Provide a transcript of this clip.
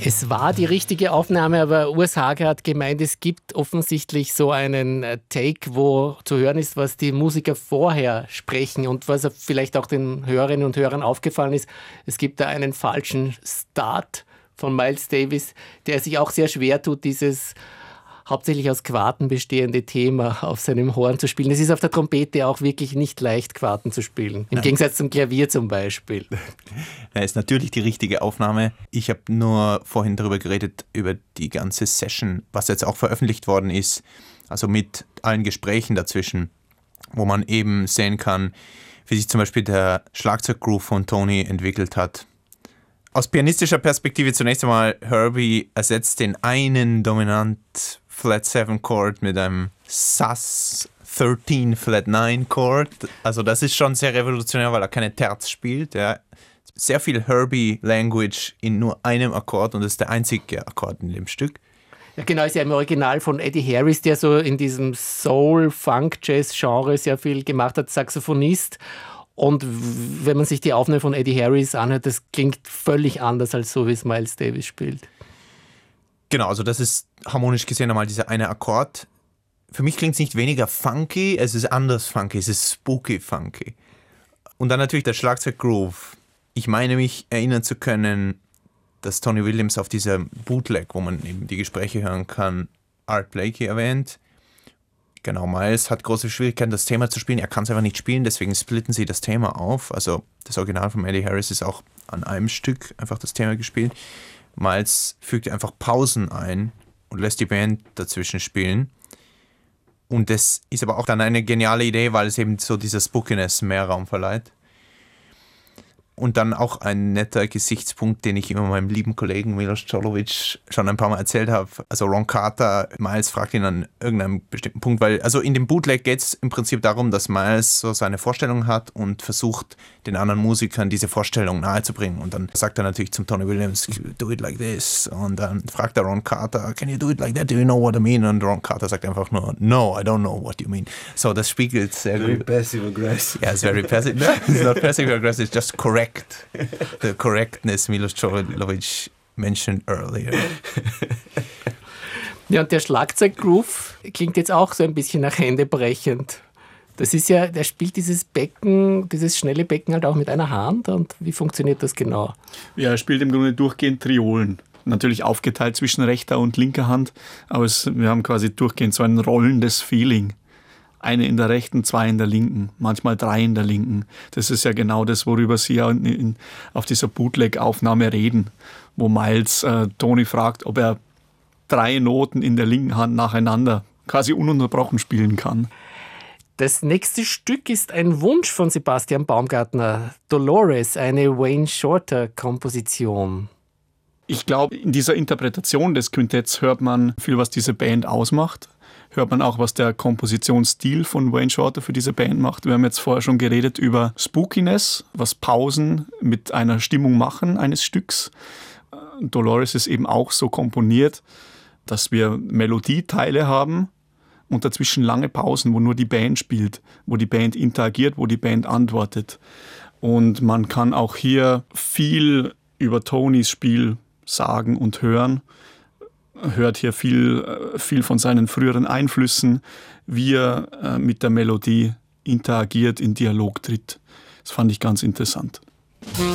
Es war die richtige Aufnahme, aber Urs Hager hat gemeint, es gibt offensichtlich so einen Take, wo zu hören ist, was die Musiker vorher sprechen und was vielleicht auch den Hörerinnen und Hörern aufgefallen ist. Es gibt da einen falschen Start von Miles Davis, der sich auch sehr schwer tut, dieses hauptsächlich aus Quarten bestehende Thema auf seinem Horn zu spielen. Es ist auf der Trompete auch wirklich nicht leicht, Quarten zu spielen. Im Gegensatz zum Klavier zum Beispiel. Ja, ist natürlich die richtige Aufnahme. Ich habe nur vorhin darüber geredet, über die ganze Session, was jetzt auch veröffentlicht worden ist. Also mit allen Gesprächen dazwischen, wo man eben sehen kann, wie sich zum Beispiel der Schlagzeuggroove von Tony entwickelt hat. Aus pianistischer Perspektive zunächst einmal, Herbie ersetzt den einen dominant Flat 7 Chord mit einem Sus 13 Flat 9 Chord. Also das ist schon sehr revolutionär, weil er keine Terz spielt. Ja. Sehr viel Herbie-Language in nur einem Akkord und das ist der einzige Akkord in dem Stück. Ja, genau, ist ja im Original von Eddie Harris, der so in diesem Soul-Funk-Jazz-Genre sehr viel gemacht hat, Saxophonist. Und wenn man sich die Aufnahme von Eddie Harris anhört, das klingt völlig anders als so, wie es Miles Davis spielt. Genau, also das ist harmonisch gesehen einmal dieser eine Akkord. Für mich klingt es nicht weniger funky, es ist anders funky, es ist spooky funky. Und dann natürlich der Schlagzeuggroove. Ich meine mich erinnern zu können, dass Tony Williams auf dieser Bootleg, wo man eben die Gespräche hören kann, Art Blakey erwähnt. Genau, Miles hat große Schwierigkeiten, das Thema zu spielen. Er kann es einfach nicht spielen, deswegen splitten sie das Thema auf. Also das Original von Eddie Harris ist auch an einem Stück einfach das Thema gespielt. Miles fügt einfach Pausen ein und lässt die Band dazwischen spielen. Und das ist aber auch dann eine geniale Idee, weil es eben so dieser Spookiness mehr Raum verleiht. Und dann auch ein netter Gesichtspunkt, den ich immer meinem lieben Kollegen Milos Jolovic schon ein paar Mal erzählt habe. Also Ron Carter, Miles fragt ihn an irgendeinem bestimmten Punkt, weil also in dem Bootleg geht es im Prinzip darum, dass Miles so seine Vorstellung hat und versucht, den anderen Musikern diese Vorstellung nahezubringen. Und dann sagt er natürlich zum Tony Williams, do it like this. Und dann fragt er Ron Carter, can you do it like that? Do you know what I mean? Und Ron Carter sagt einfach nur, no, I don't know what you mean. So, das spiegelt sehr very gut. Passive-aggressive. Yeah, it's very passive. No, it's not passive-aggressive, it's just correct. The correctness Milos Jolovic mentioned earlier. Ja, und der Schlagzeuggroove klingt jetzt auch so ein bisschen nach Händebrechend. Das ist ja, der spielt dieses Becken, dieses schnelle Becken halt auch mit einer Hand. Und wie funktioniert das genau? Ja, er spielt im Grunde durchgehend Triolen. Natürlich aufgeteilt zwischen rechter und linker Hand, aber wir haben quasi durchgehend so ein rollendes Feeling. Eine in der rechten, zwei in der linken, manchmal drei in der linken. Das ist ja genau das, worüber Sie ja auf dieser Bootleg-Aufnahme reden, wo Miles Tony fragt, ob er 3 Noten in der linken Hand nacheinander quasi ununterbrochen spielen kann. Das nächste Stück ist ein Wunsch von Sebastian Baumgartner, Dolores, eine Wayne Shorter-Komposition. Ich glaube, in dieser Interpretation des Quintetts hört man viel, was diese Band ausmacht. Hört man auch, was der Kompositionsstil von Wayne Shorter für diese Band macht. Wir haben jetzt vorher schon geredet über Spookiness, was Pausen mit einer Stimmung machen eines Stücks. Dolores ist eben auch so komponiert, dass wir Melodieteile haben und dazwischen lange Pausen, wo nur die Band spielt, wo die Band interagiert, wo die Band antwortet. Und man kann auch hier viel über Tonys Spiel sagen und hören. Hört hier viel von seinen früheren Einflüssen, wie er mit der Melodie interagiert, in Dialog tritt. Das fand ich ganz interessant.